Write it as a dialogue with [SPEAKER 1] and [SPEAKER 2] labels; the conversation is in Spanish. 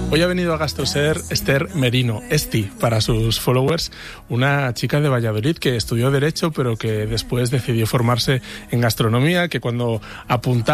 [SPEAKER 1] Hoy ha venido a GastroSer Esther Merino, Esti, para sus followers, una chica de Valladolid que estudió Derecho, pero que después decidió formarse en gastronomía, que cuando apuntaba